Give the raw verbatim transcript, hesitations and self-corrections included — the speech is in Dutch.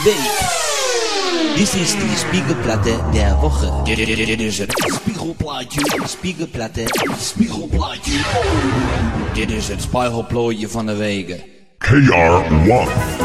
week. Dit is de Spiegelplatte der Woche. Dit is het Spiegelplaatje, Spiegelplatte, Spiegelplaatje. Dit is het Spiegelplooitje van de weken. K R one.